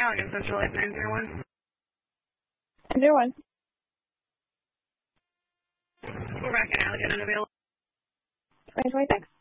Allegan Central 8901. 901. We're back in Allegan, unavailable. 2026.